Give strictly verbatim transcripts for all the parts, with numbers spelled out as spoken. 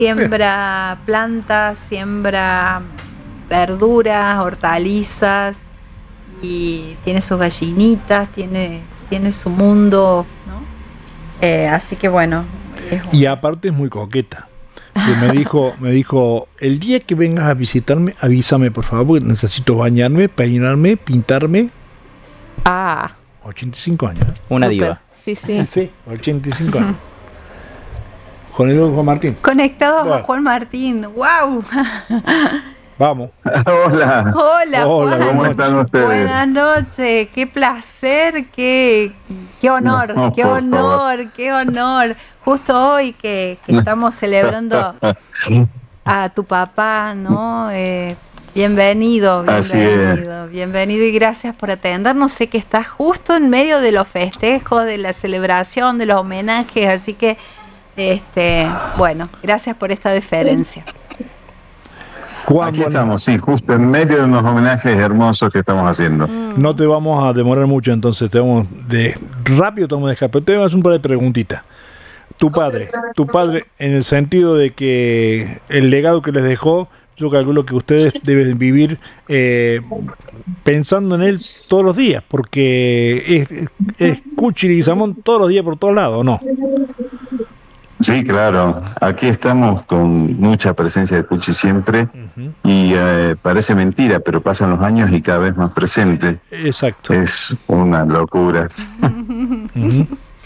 Siembra plantas, siembra verduras, hortalizas y tiene sus gallinitas, tiene, tiene su mundo, ¿no? Eh, así que bueno. Y aparte es muy coqueta. Que me dijo, me dijo, el día que vengas a visitarme, avísame por favor, porque necesito bañarme, peinarme, pintarme. Ah. ochenta y cinco años. ¿eh? Una Super. diva. Sí, sí. Sí, ochenta y cinco años. Con el Juan Martín. Conectados Bueno. a Juan Martín. ¡Wow! Vamos. Hola. Hola, Hola, Juan. ¿cómo están ustedes? Buenas noches. Qué placer, qué, qué honor, No, qué por honor, favor. qué honor. Justo hoy que, que estamos celebrando a tu papá, ¿no? Eh, bienvenido, Así bienvenido, bienvenido y gracias por atendernos. Sé que estás justo en medio de los festejos, de la celebración, de los homenajes, así que, este, bueno, gracias por esta deferencia. Juan, Aquí bueno, estamos, sí, justo en medio de unos homenajes hermosos que estamos haciendo. no te vamos a demorar mucho, entonces te vamos de rápido te vamos a dejar, pero te voy a hacer un par de preguntitas. Tu padre, tu padre, en el sentido de que el legado que les dejó, yo calculo que ustedes deben vivir eh, pensando en él todos los días, porque es, es Cuchi Leguizamón todos los días por todos lados, ¿no? Sí, claro. Aquí estamos con mucha presencia de Cuchi siempre. Uh-huh. Y eh, parece mentira, pero pasan los años y cada vez más presente. Exacto. Es una locura. Uh-huh.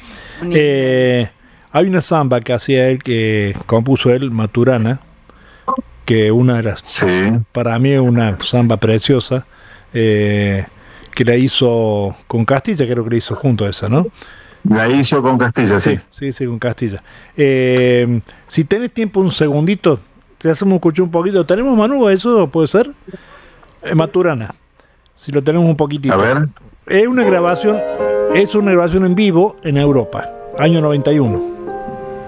eh, hay una samba que hacía él, que compuso él, Maturana, que una de las, sí. para mí es una samba preciosa, eh, que la hizo con Castilla, creo que la hizo junto a esa, ¿no? La hizo con Castilla, sí. Sí, sí, sí, con Castilla. Eh, si tenés tiempo, un segundito, te hacemos escuchar un poquito. ¿Tenemos, Manu, eso? ¿Puede ser? Eh, Maturana. Si lo tenemos un poquitito. A ver. Es una grabación, es una grabación en vivo en Europa, año noventa y uno.